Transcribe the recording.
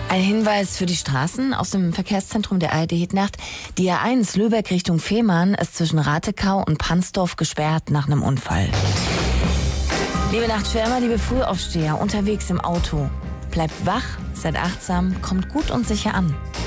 Ein Hinweis für die Straßen aus dem Verkehrszentrum der ARD-Hitnacht. Die A1 Lübeck Richtung Fehmarn ist zwischen Ratekau und Pansdorf gesperrt nach einem Unfall. Liebe Nachtschwärmer, liebe Frühaufsteher, unterwegs im Auto. Bleibt wach, seid achtsam, kommt gut und sicher an.